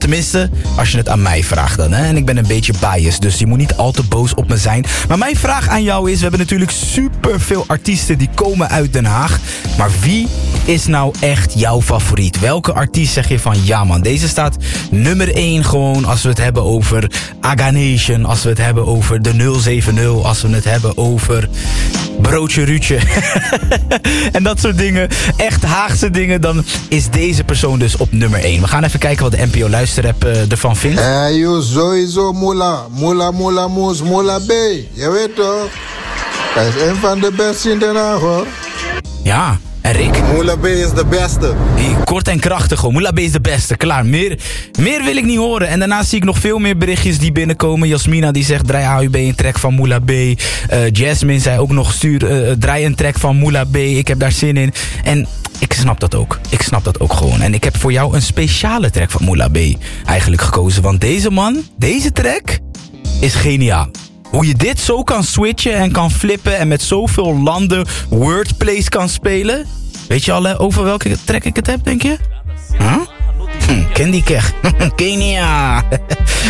Tenminste, als je het aan mij vraagt dan. Hè? En ik ben een beetje biased, dus je moet niet al te boos op me zijn. Maar mijn vraag aan jou is, we hebben natuurlijk superveel artiesten die komen uit Den Haag. Maar wie is nou echt jouw favoriet? Welke artiest zeg je van, ja man, deze staat nummer 1 gewoon als we het hebben over Aga Nation, als we het hebben over de 070, als we het hebben over Broodje Ruudje en dat soort dingen. Echt Haagse dingen, dan is deze persoon dus op nummer 1. We gaan even kijken wat de NPO Luisterrap ervan vindt. Yo, sowieso Moela Moes, Moela B. Je weet toch? Hij is een van de beste in Den Haag, hoor. Ja, en Rick? Moela B is de beste. Kort en krachtig gewoon. Moela B is de beste. Klaar. Meer wil ik niet horen. En daarna zie ik nog veel meer berichtjes die binnenkomen. Jasmina die zegt, draai AUB een track van Moela B. Jasmine zei ook nog, draai een track van Moela B. Ik heb daar zin in. En ik snap dat ook. Ik snap dat ook gewoon. En ik heb voor jou een speciale track van Moela B eigenlijk gekozen. Want deze man, deze track is geniaal. Hoe je dit zo kan switchen en kan flippen en met zoveel landen wordplays kan spelen. Weet je al over welke track ik het heb, denk je? Huh? Ken die kech. Kenia.